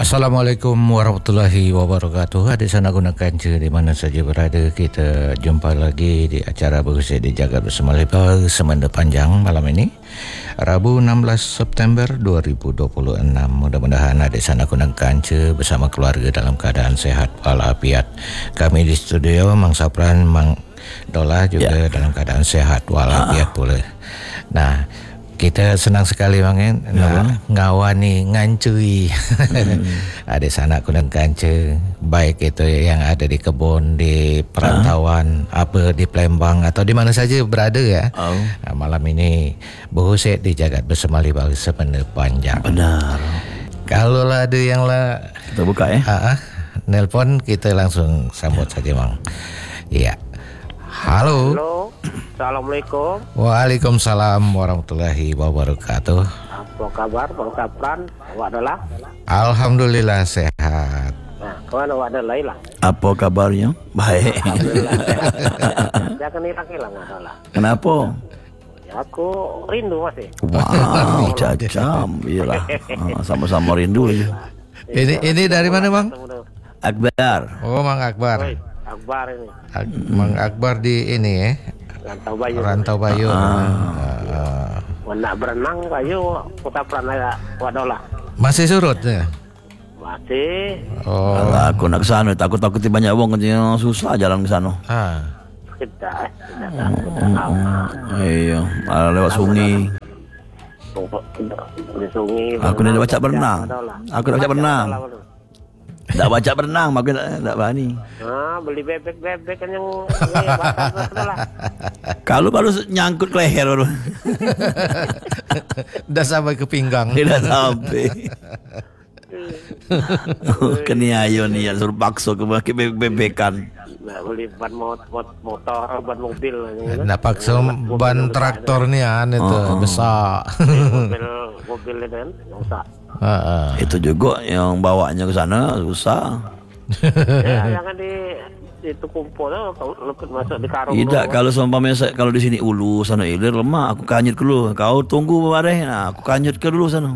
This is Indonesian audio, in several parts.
Assalamualaikum warahmatullahi wabarakatuh. Adik sana gunakan je di mana saja berada. Kita jumpa lagi di acara Berusia di Jagat Bersama Lebar Semenda Panjang malam ini, Rabu 16 September 2026. Mudah-mudahan adik sana gunakan je bersama keluarga dalam keadaan sehat walafiat. Kami di studio Mang Sapran, Mang Dola juga dalam keadaan sehat walafiat pula. Nah, kita senang sekali Bang ngawani ngancui adik sanak kunang kanca, baik itu yang ada di kebun, di perantauan, apa di Palembang atau di mana saja berada ya. Nah, malam ini Berusia di Jagat Bersama Lebar Semenda Panjang. Benar. Kalau ada yang kita buka ya. Nelpon kita langsung sambut saja Bang. Iya. Halo. Assalamualaikum. Waalaikumsalam warahmatullahi wabarakatuh. Apa kabar Bang Sapran? Awak adalah? Alhamdulillah sehat. Nah, kawan awak adalah lah. Apa kabarnya? Baik. Alhamdulillah sehat. Jangan hilang adalah. Kenapa? Ya, aku rindu masih. Wah, jam. Iyalah. Sama-sama rindu ya. Ini dari mana Bang? Akbar. Oh, Mang Akbar. Akbar ini. Mang Akbar di ini ya. Rantau Bayu. Nak berenang Bayu, Kota Pranaya Wadola. Masih surut ya? Masih. Oh. Kalau aku nak ke sana, takut banyak wong yang susah jalan ke sana. Tidak. Iya, lewat sungai. Di sungai. Aku nak baca berenang. Tak baca berenang, makin tak berani. Beli bebek kan yang Kalau nyangkut ke leher baru. Dah sampai ke pinggang. Tidak sampai. Keniayo nih suruh paksa ke bebek-bebekan. Nah, beli ban motor, ban mobil. Nak paksa ban traktor nih itu besar. Mobil itu kan, besar. Itu juga yang bawanya ke sana susah. Ya, jangan itu kumpul masuk di karung. Tidak, kalau seumpamanya kalau di sini ulu sana ilir lemah, aku kanyut dulu. Kau tunggu bareh. Nah, aku kanyut ke dulu sana.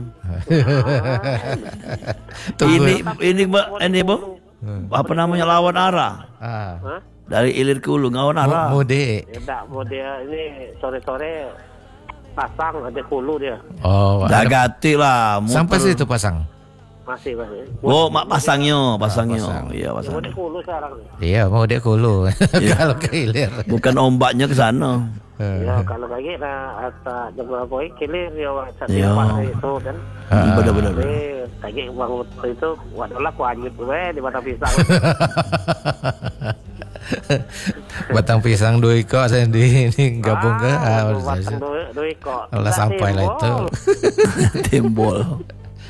ini apa namanya lawan arah. Dari ilir ke ulu lawan arah. Mudik. Tidak, ini sore-sore pasang ada hulu dia. Oh, dah ganti lah. Sampai situ pasang. Masih. Oh, mak pasangnya. Iya, pasang. Mau hulu sekarang. Iya, mau dia hulu. Kalau ke hilir. Bukan ombaknya ke sana. Ya, kalau lagi atas jempol koi kilir ya itu kan. Benar. Tadi bangun itu wadah ku anjut di batang pisang. Batang pisang 2 ekor saya di gabung ke batang 2 ekor. Lah sampai lah itu. Timbul.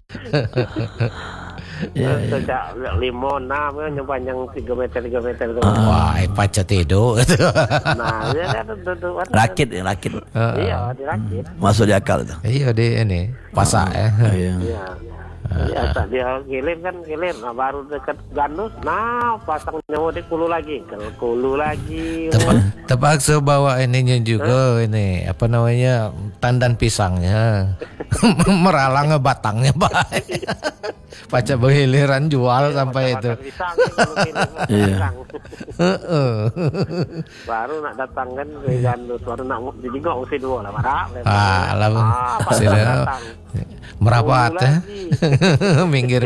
Sejak 5-6 yang panjang 3 meter. Wah, pacet itu. Nah, dia rakit. Iya, dirakit. Masuk di akal tuh. Iya, di ini pasak ya. Iya. Dia kilir. Nah, baru dekat Gandus. Nah, pasangnya mau dikulu lagi. Terpaksa bawa ininya juga ini apa namanya tandan pisangnya. Meralang batangnya Pak. Pacar berhiliran jual sampai itu. Iya. Baru nak datang kan ke Gandus, baru nak dijingok usia 2 lah marah. Merapat ya. minggir.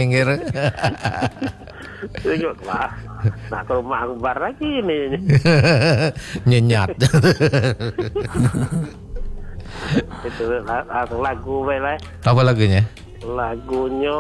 Tunjuk lah. Nak ke rumah Akbar lagi ini. Nyenyat. Itu langsung lagu lah. Apa lagunya? Lagunya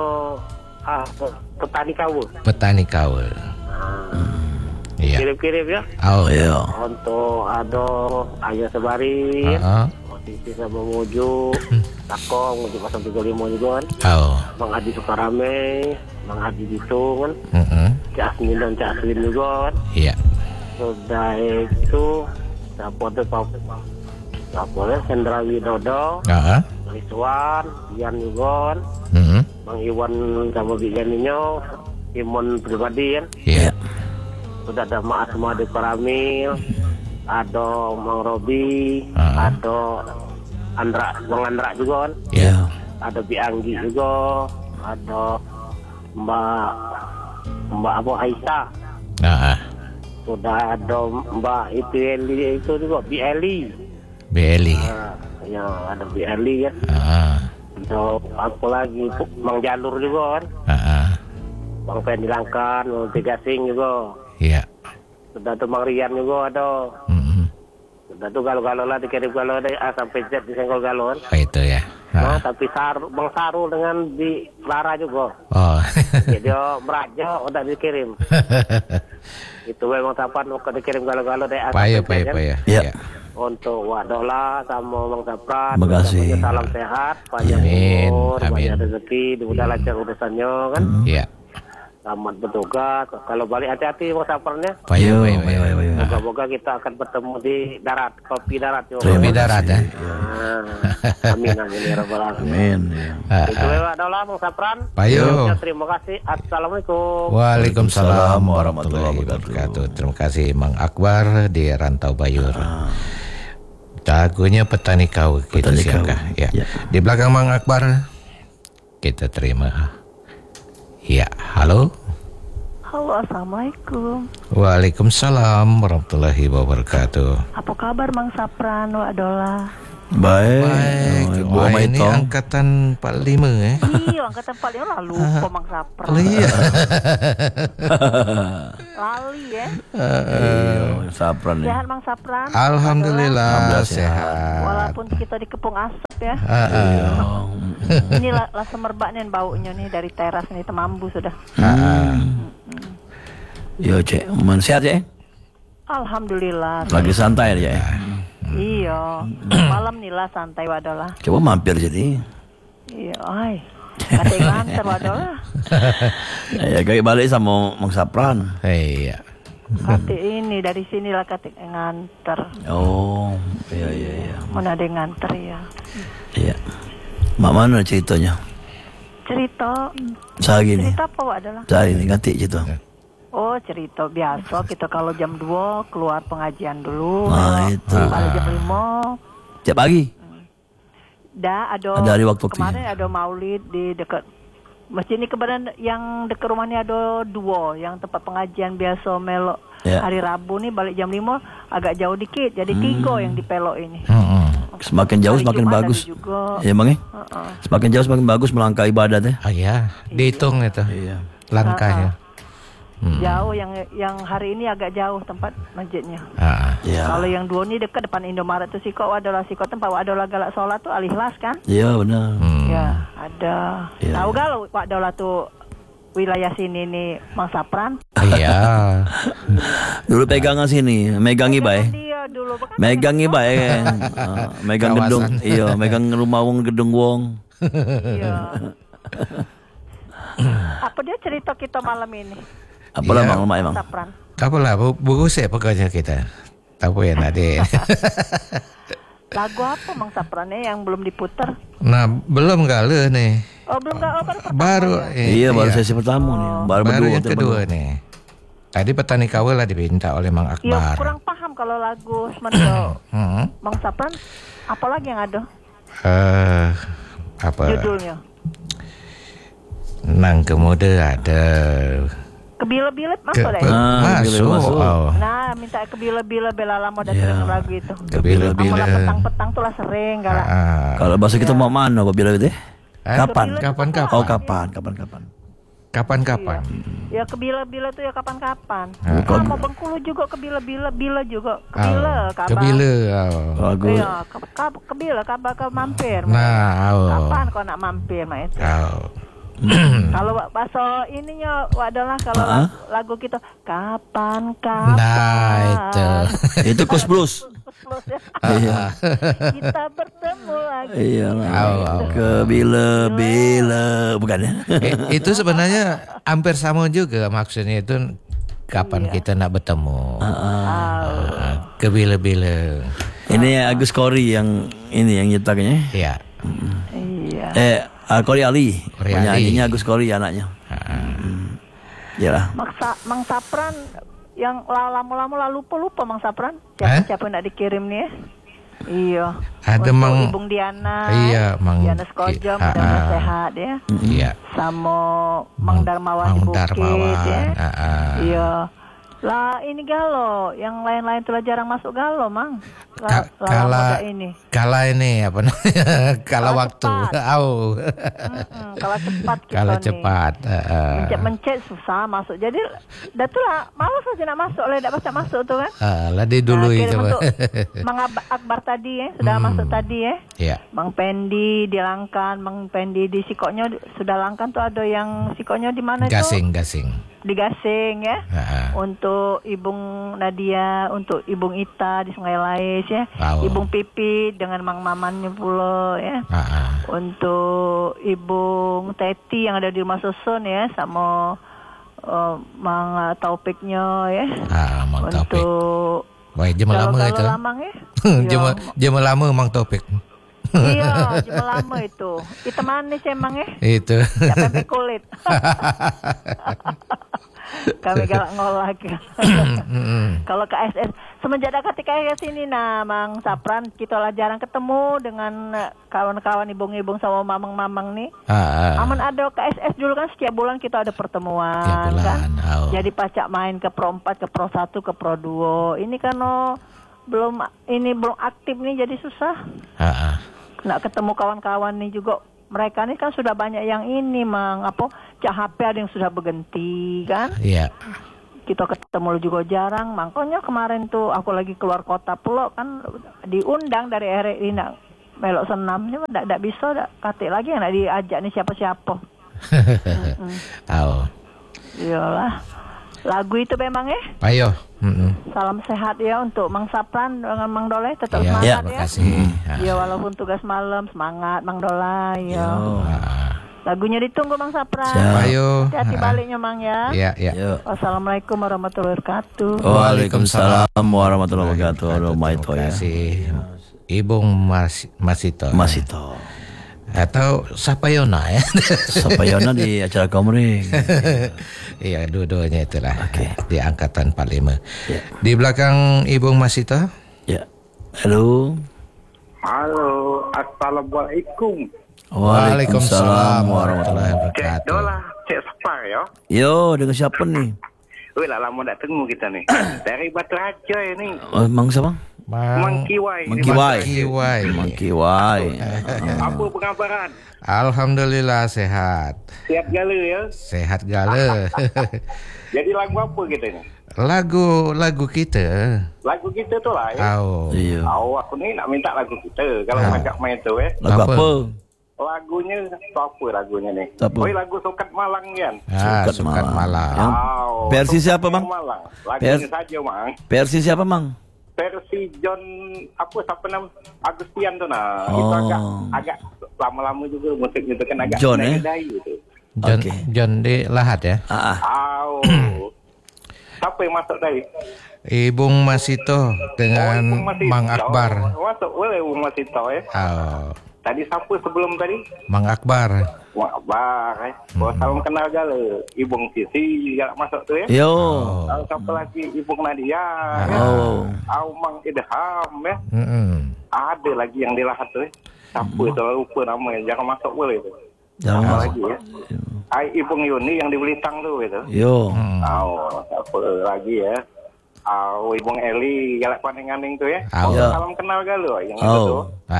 Petani Kawul. Iya. Kirim ya. Oh iya. Untuk Ayah Sebarin. Posisi sama Mojo, Takong, Mojo 035 juga kan. Bang Adi Sukarame, Bang Adi Bitung kan. Cak Asmin dan Cak Aslin juga kan. Iya. Sudah itu Sapolnya Sendra Widodo, Rizwan, Ian juga kan. Bang Iwan sama Bijaninya, Imon pribadi kan. Iya. Sudah ada Mak Asma di Paramil, ada Mang Robi, ada Bang Andra juga kan. Iya. Ada Bi Anggi juga, ada Mbak Abu Aisyah. Sudah ada Mbak Eli itu juga Bieli. Ya ada Bieli kan. Ada aku lagi Mang Jalur juga kan. Bang Fendi Langkan, Bang Tigasing juga. Iya. Sudah tuh Mang Rian juga ada. Sudah tuh galo-galo lah dikirim galo dari A sampai Z disenggol galon. Itu ya. Nah, tapi Bang Saru dengan di Lara juga. Jadi meraja udah dikirim. Itu memang Sapran mau dikirim galo-galo dari A sampai Z. Payah. Ya. Untuk Wadola sama Bang Sapran. Terima kasih. Salam sehat, panjang umur, banyak rezeki, mudah lancar urusannya kan. Iya. Selamat bertugas. Kalau balik hati-hati Bang Saprannya. Payah. Moga-moga kita akan bertemu di darat, kopi darat. Kopi darat ya. Amin ya rabbal alamin. Itu adalah Bang Sapran. Payah. Terima kasih. Assalamualaikum. Waalaikumsalam warahmatullahi wabarakatuh. Terima kasih Mang Akbar di Rantau Bayur. Jagonya petani kau kita siapkan. Ya. Di belakang Mang Akbar kita terima. Ya, halo. Halo, assalamualaikum. Waalaikumsalam warahmatullahi wabarakatuh. Apa kabar Mang Sapran, Wak Dola? Baik. Wah, ini angkatan 45 ya? Iya, angkatan 45 lalu kok Mang Sapran. Iya. Lali ya. Iya, Sapran ya. Sehat Mang Sapran? Alhamdulillah sehat. Walaupun kita dikepung asap ya. Ini lah semerbak nih baunya nih dari teras nih temambu sudah. Yo Cek, sehat ya? Alhamdulillah. Lagi santai aja ya. Iya. Malam nih lah santai Wadola. Coba mampir jadi. Iya, ay. Kata nganter Wadola. Ya kayak balik sama Mang Sapran. Iya. Kata ini dari sinilah kata nganter. Oh, iya. Mana ada yang nganter ya? Iya. Mak mana ceritanya? Cerita. Sehari ini. Cerita apa Wadola? Sehari ini ganti cerita. Oh cerita biasa kita kalau jam 2 keluar pengajian dulu. Nah itu. Balik jam 5. Tiap pagi? Ada hari waktu-waktunya. Kemarin ada maulid di dekat masjid ini kebetulan yang dekat rumahnya ada 2 yang tempat pengajian biasa melok. Hari Rabu nih balik jam 5 agak jauh dikit jadi 3 yang di pelok ini. Semakin jauh semakin bagus. Iya Bang ya? Semakin jauh semakin bagus melangkah ibadat ya. Iya, dihitung itu. Iya. Langkahnya. Jauh yang hari ini agak jauh tempat masjidnya. Kalau yang 2 ini dekat depan Indomaret tuh Siko Wadola Siko tempat Wadola galak sholat tuh Al-Ikhlas kan? Iya benar. Ya ada. Tahu galau Wadola tuh wilayah sini nih Mang Sapran? Iya. Dulu pegangan sini, megangi bae. Megangi bae. Megang gedung, iya, megang rumah wong gedung wong. Iya. Apa dia cerita kita malam ini? Apalah Mang Lemak emang? Apalah buku saya pokoknya kita. Tahu ya Nade. Lagu apa Mang Saprannya yang belum diputar? Nah, belum gale nih. Oh, belum baru. Iya, baru sesi pertama nih. Baru yang kedua nih. Tadi petani kawal lah diminta oleh Mang Akbar. Iya, kurang paham kalau lagu Semendo. Mang Sapran, apa lagi yang ada? Apa? Judulnya? Nang kemudian ada Kebila-bila masuk deh. Masuk. Nah, minta kebila-bila bela lama dan sering lagu itu. Kebila-bila. Petang-petang tuh lah sering galak. Kalau bahasa kita mau mana kebila itu? Kapan? Kapan? Oh, kapan? Kapan? Ya kebila-bila tuh ya kapan-kapan. Mau Bengkulu juga kebila-bila juga. Kebila kabar. Kebila. Iya, kebila kabar ke mampir. Nah, kapan kau nak mampir mak itu? Kalau bahasa ininya adalah kalau lagu kita kapan. Nah itu Kus Plus ya. Iya. Kita bertemu lagi. Iya lah. Kebila bukan ya? Itu sebenarnya hampir sama juga maksudnya itu kapan kita nak bertemu. Kebila-bila. Ini Agus Kori yang ini yang nyetaknya. Iya. Kori Ali. Penyanyinya Agus Kori anaknya. Iyalah. Mang Sapran yang lama-lama lupa Mang Sapran. Siapa nak dikirim nih? Iya. Ada Mang Ibung Diana. Iya, Mang Diana Skojo, mudah-mudahan sehat ya. Iya. Sama Mang Darmawan di Bukit ya. Iya. Lah ini Galo, yang lain-lain telah jarang masuk Galo, Mang. Kala ini apa namanya? Kala waktu. Kalau cepat kita Kala cepat. Mencet susah masuk. Jadi dah tu lah malas saja nak masuk, lah tak pasti masuk tu kan. Lah dia dulu itu. Mang Akbar tadi sudah masuk tadi Iya. Mang Pendi di Langkan, Mang Pendi di Sikoknya sudah Langkan tu ada yang Sikoknya di mana tu? Gasing. Di Gasing ya. Untuk Ibung Nadia, untuk Ibung Ita di Sungai Lais ya. Ibung Pipi dengan Mang Mamannya pula ya. Untuk Ibung Teti yang ada di Rumah Susun ya, sama Mang Taufiknya ya. Mang Taufik. Untuk baik, jema lama itu. Jema lama Mang Taufik. Iya, jema lama itu. Itu manis emang Itu. Tak pempek kulit. Kami galak ngolak. Kalau ke SS semenjak ada ketika ke sini Mang Sapran, kita lah jarang ketemu dengan kawan-kawan ibung-ibung sama mamang-mamang nih. Aman ada ke SS dulu kan setiap bulan kita ada pertemuan kan. Jadi pacak main ke Pro 4, ke Pro 1, ke Pro 2. Ini kan belum aktif nih, jadi susah. Nak ketemu kawan-kawan nih juga. Mereka nih kan sudah banyak yang ini Mang, HP ada yang sudah berganti kan. Iya. Kita ketemu juga jarang. Makanya kemarin tuh aku lagi keluar kota pula kan, diundang dari RRI nak melok senam, cuma tak bisa katik lagi nak diajak nih siapa-siapa. Iyalah. Lagu itu memang Ayo. Salam sehat ya untuk Mang Sapran dengan Mang Doleh, tetap semangat ya. Makasih. Ya walaupun tugas malam, semangat Mang Doleh ya. Lagunya ditunggu Mang Sapran. Ayo. Hati-hati baliknya Mang ya. Iya. Wassalamualaikum warahmatullahi wabarakatuh. Waalaikumsalam warahmatullahi wabarakatuh. Terima kasih. Ibung Masito. Atau Sapayona ya. Sapayona di acara Komering. Iya, dua-duanya itulah. Di angkatan 45. Di belakang Ibung Masito. Ya. Halo, assalamualaikum. Waalaikumsalam warahmatullahi wabarakatuh. Cek Sapar ya. Yo, dengan siapa nih? Lah lama tak temu kita nih. Dari Batu Raja ini. Mang siapa? Mang Kiwai. Apa pengabaran? Alhamdulillah sehat. Sehat gala ya? Sehat gala. Jadi lagu apa kita ni? Lagu kita. Lagu kita tu lah ya? Iya. Aku ni nak minta lagu kita. Kalau nak main tu Lagu apa? Lagunya apa lagunya ni? Lagu Sukat Malang kan? Sukat Malang. Versi siapa Mang? Lagunya saja Mang. Versi siapa Mang? Versi John siapa nama Agustian tu nah. Itu agak lama-lama juga musiknya tu kan agak John Dayu tu. John di Lahat ya. Siapa yang masuk tadi? Ibung Masito dengan Mang Akbar. Masuk boleh Ibung Masito Tadi siapa sebelum tadi? Mang Akbar. Salam kenal gala. Ibung Sisi yang masuk tu ya. Yo. Siapa lagi? Ibung Nadia. Mang Idham ya. Ada lagi yang di Lahat tu Siapa tu lupa namanya. Jangan masuk boleh tu. Jangan lagi ya. Ibung Yuni yang di Belitang tu gitu. Yo. Siapa lagi ya? Ibung Eli galak paning-aning tu ya. Salam kenal gala yang itu tu.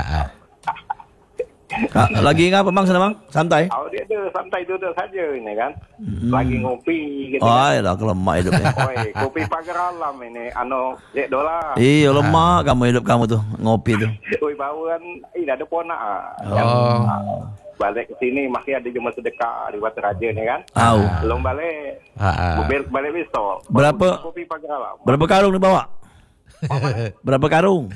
Lagi ngapa Mang sana Mang? Santai? Dia ada santai duduk saja ini kan. Lagi ngopi gitu. Lah lemak hidupnya. Kopi pagar alam ini Dek Dola. Iya lemak kamu hidup kamu tuh ngopi tuh. Bauan ada ponak balik ke sini masih ada jemaah sedekah di Batu Raja ni kan. Belum balik. Balik besok. Kopi pagar alam. Berapa karung dibawa? Berapa karung?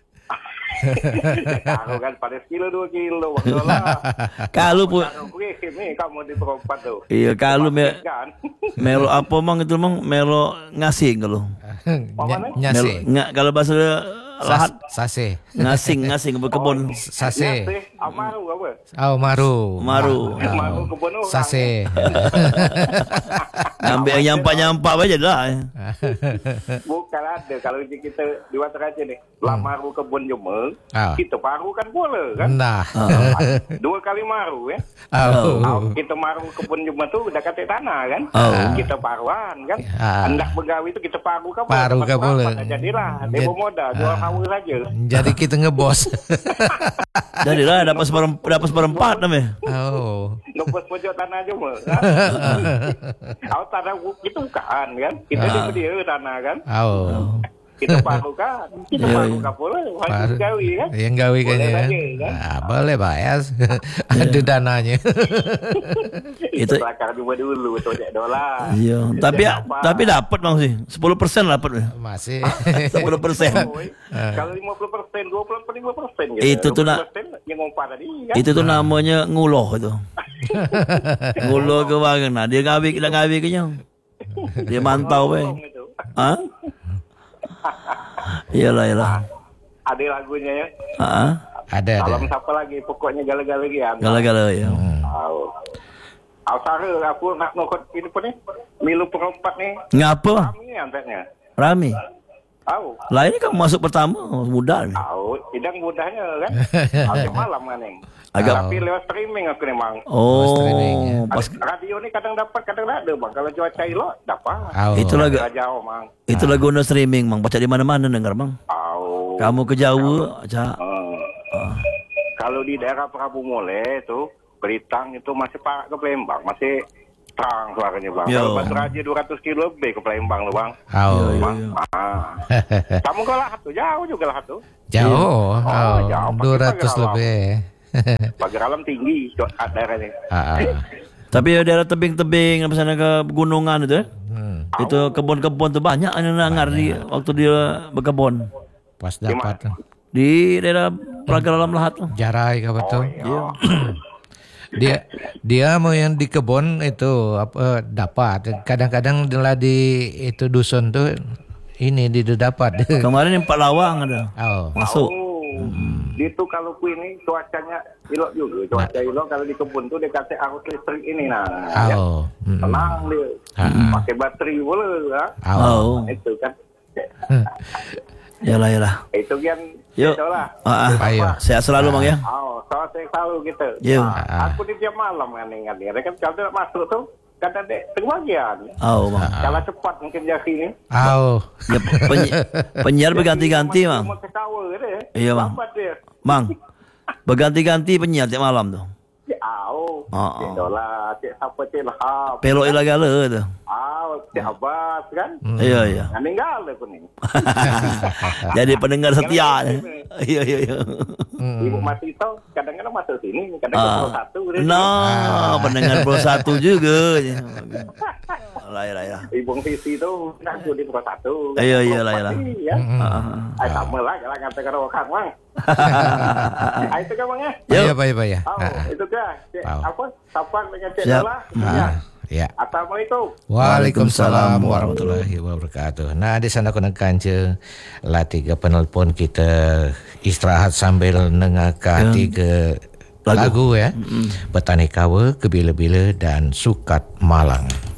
Tahu kan pada sekilo 2 kilo Bang Dola. Kalau pun ni kamu di perempat tu. Iya kalau melo apa Mang itu Mang melo ngasing kalau. Nyasing. Kalau bahasa Lahat sase. Ngasing berkebun. Sase. Maru apa? Maru kebun. Sase. Ambil yang nyampak-nyampak aja lah. Bukan ada. Kalau kita di Wataraja nih, maru kebun jemur, kita paru kan boleh kan? Nah. 2 kali maru ya. Kita maru kebun jemur tuh udah kata tanah kan? Kita paruan kan? Hendak begawi itu kita paru kan? Paru kan boleh. Jadilah, demo modal, jual hawa saja. Jadi kita ngebos. Jadilah dapat seperempat namanya. Ngebos pojok tanah jemur. Tanah itu bukan kan? Kita di dia tanah kan? Kita paru kan? Kita paru kan boleh? Harus gawi kan? Yang gawi kayaknya kan? Boleh Pak ya. Ada dananya. Itu belakang cuma dulu $1. Iya. Tapi dapat Bang sih. 10% dapat. Masih 10%. Kalau 50%, 20-50% gitu. Itu tuh itu tuh namanya nguloh itu. Nguloh ke Bang. Nah, dia gawi kenya. Dia mantau be. Hah? Iyalah. Ada lagunya ya? Ada. Salam siapa lagi? Pokoknya gala-gala lagi ya. Gala-gala ya. Sara aku nak ngokot ini pun nih. Milu perempat nih. Ngapa? Rami anteknya. Rami. Lah ini kamu masuk pertama mudah nih. Sidang mudahnya kan. Agak malam kan nih. Tapi lewat streaming aku nih Bang. Pas radio nih kadang dapat kadang tak ada Bang. Kalau cuaca elok dapat. Jauh Bang. Itu lagu no streaming Bang. Baca di mana-mana dengar Bang. Kamu ke jauh aja. Kalau di daerah Prabu Mole itu Belitang itu masih parah ke Palembang, masih terang suaranya Bang. Kalau Batu Raja 200 kilo lebih ke Palembang loh Bang. Kamu ke Lahat tuh, jauh juga Lahat tuh. Jauh. 200 lebih. Pagar alam tinggi daerahnya. Tapi daerah tebing-tebing, misalnya ke pegunungan itu ya. Itu kebun-kebun tuh banyak anak di waktu dia berkebun. Pas dapat di daerah Pagar Alam Lahat tuh. Jarai kabar tuh. Dia mau yang di kebun itu dapat. Kadang-kadang di itu dusun tuh ini dapat. Kemarin yang Pak Lawang ada. Masuk. Itu kalau ini cuacanya ilok juga. Cuaca ilok kalau di kebun tuh dia kasih arus listrik ini tenang dia. Pakai baterai boleh ya. Itu kan. Yalah. Itu kan. Yuk. Ayo. Sehat selalu Bang ya. Sehat selalu gitu. Aku di jam malam kan. Kan kalau tidak masuk tuh kata dek kebagian. Bang. Kalau cepat mungkin jadi ini. Ya, penyiar berganti-ganti Bang. Iya Bang. Bang. Berganti-ganti penyiar tiap malam tuh. Cik Dola, Cik siapa Cik Lahab. Pelok ilagala tu. Cik Abbas kan. Iya. Meninggal pun ni. Jadi pendengar setia. Iya. Ibu Mati tu kadang-kadang masuk sini, kadang-kadang satu. Pendengar Pro 1 juga. Lah. Ibu Sisi tu nak di Pro 1. Iya. Sama lah kalau kata orang Bang. Itu kan Bang ya? Iya. Itu kan. Apa? Sapan dengan Cik Dola. Ya. Assalamualaikum. Waalaikumsalam warahmatullahi wabarakatuh. Nah, di sana kena kanca lah 3 penelpon kita istirahat sambil dengarkan 3 lagu ya. Petani Kawa, Kebila-bila dan Sukat Malang.